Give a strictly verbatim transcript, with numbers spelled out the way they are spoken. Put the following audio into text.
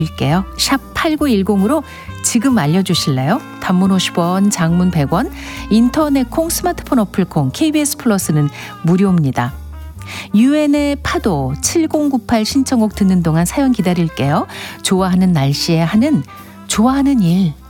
드릴게요. 샵 팔구일공으로 지금 알려주실래요? 단문 오십 원, 장문 백 원, 인터넷 콩, 스마트폰 어플 콩, 케이비에스 플러스는 무료입니다. 유엔의 파도 칠공구팔 신청곡 듣는 동안 사연 기다릴게요. 좋아하는 날씨에 하는 좋아하는 일